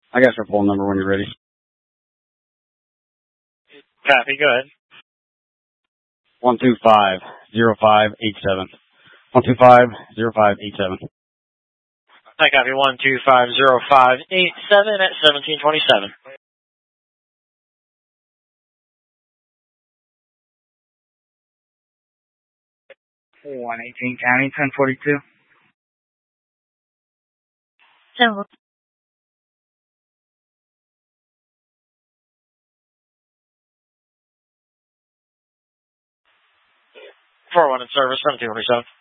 I got your phone number when you're ready. Copy, go ahead. 125-0587. 125-0587. I copy 1250587 at 1727. 118 County, 1042. So, 41 in service, 1727.